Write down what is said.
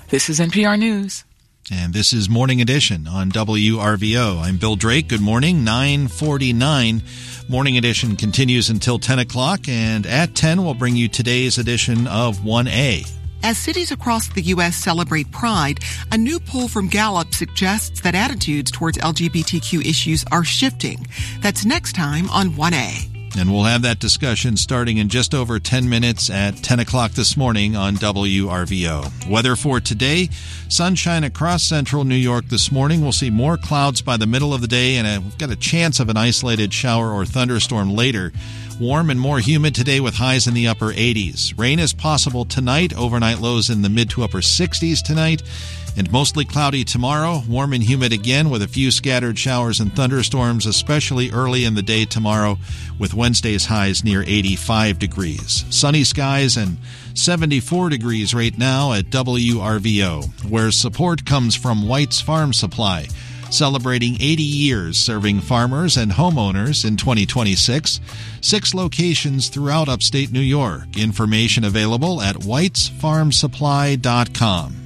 This is NPR News. And this is Morning Edition on WRVO. I'm Bill Drake. Good morning, 9:49. Morning Edition continues until 10 o'clock, and at 10 we'll bring you today's edition of 1A. As cities across the U.S. celebrate Pride, a new poll from Gallup suggests that attitudes towards LGBTQ issues are shifting. That's next time on 1A. And we'll have that discussion starting in just over 10 minutes at 10 o'clock this morning on WRVO. Weather for today, sunshine across central New York this morning. We'll see more clouds by the middle of the day, and we've got a chance of an isolated shower or thunderstorm later. Warm and more humid today with highs in the upper 80s. Rain is possible tonight, overnight lows in the mid to upper 60s tonight. And mostly cloudy tomorrow, warm and humid again with a few scattered showers and thunderstorms, especially early in the day tomorrow, with Wednesday's highs near 85 degrees. Sunny skies and 74 degrees right now at WRVO, where support comes from White's Farm Supply, celebrating 80 years serving farmers and homeowners in 2026. 6 locations throughout upstate New York. Information available at whitesfarmsupply.com.